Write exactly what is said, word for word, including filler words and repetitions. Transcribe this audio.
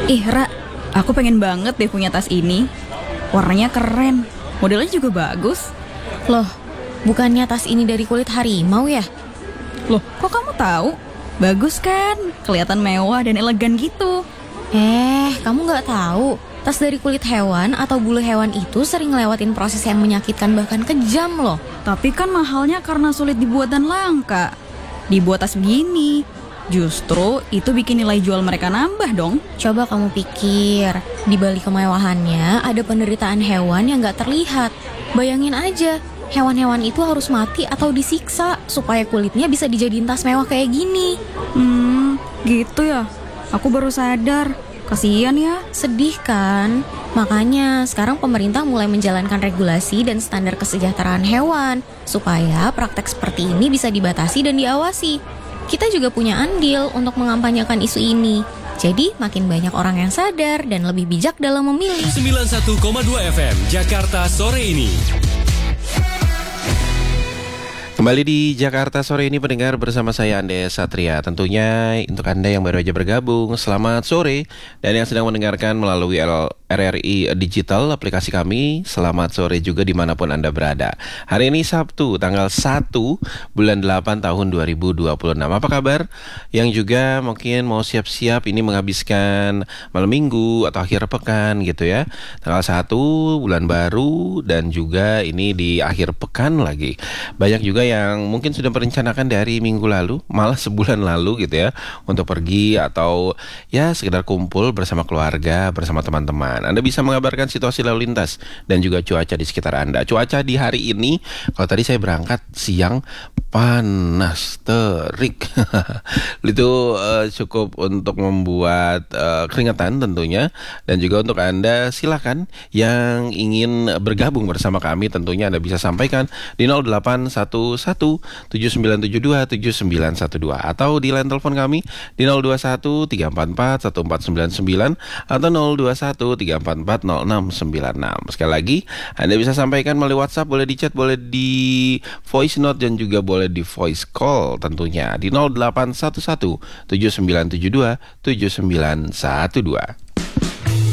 Ih, Ra, aku pengen banget deh punya tas ini. Warnanya keren, modelnya juga bagus. Loh, bukannya tas ini dari kulit harimau ya? Loh, kok kamu tahu? Bagus kan? Kelihatan mewah dan elegan gitu. Eh, kamu nggak tahu? Tas dari kulit hewan atau bulu hewan itu sering ngelewatin proses yang menyakitkan bahkan kejam loh. Tapi kan mahalnya karena sulit dibuat dan langka. Dibuat tas begini, justru itu bikin nilai jual mereka nambah dong. Coba kamu pikir, di balik kemewahannya ada penderitaan hewan yang nggak terlihat. Bayangin aja, hewan-hewan itu harus mati atau disiksa supaya kulitnya bisa dijadiin tas mewah kayak gini. Hmm, gitu ya. Aku baru sadar. Kasian ya. Sedih kan? Makanya sekarang pemerintah mulai menjalankan regulasi dan standar kesejahteraan hewan supaya praktek seperti ini bisa dibatasi dan diawasi. Kita juga punya andil untuk mengampanyekan isu ini. Jadi makin banyak orang yang sadar dan lebih bijak dalam memilih. sembilan puluh satu koma dua F M Jakarta sore ini. Kembali di Jakarta sore ini pendengar bersama saya Andes Satria. Tentunya untuk Anda yang baru aja bergabung, selamat sore. Dan yang sedang mendengarkan melalui R R I Digital, aplikasi kami, selamat sore juga dimanapun Anda berada. Hari ini Sabtu, tanggal satu bulan delapan tahun dua ribu dua puluh enam. Apa kabar? Yang juga mungkin mau siap-siap ini menghabiskan malam minggu atau akhir pekan gitu ya. Tanggal satu bulan baru dan juga ini di akhir pekan lagi. Banyak juga yang mungkin sudah merencanakan dari minggu lalu, malah sebulan lalu gitu ya, untuk pergi atau ya sekedar kumpul bersama keluarga, bersama teman-teman. Anda bisa mengabarkan situasi lalu lintas dan juga cuaca di sekitar Anda. Cuaca di hari ini, kalau tadi saya berangkat siang, panas terik. Itu uh, cukup untuk membuat uh, keringetan tentunya. Dan juga untuk Anda silakan yang ingin bergabung bersama kami, tentunya Anda bisa sampaikan di nol delapan satu satu tujuh sembilan tujuh dua tujuh sembilan satu dua atau di line telepon kami di nol dua satu tiga empat empat satu empat sembilan sembilan atau nol dua satu tiga empat empat nol enam sembilan enam. Sekali lagi, Anda bisa sampaikan melalui WhatsApp, boleh di chat, boleh di voice note dan juga boleh di voice call tentunya di nol delapan satu satu tujuh sembilan tujuh dua tujuh sembilan satu dua.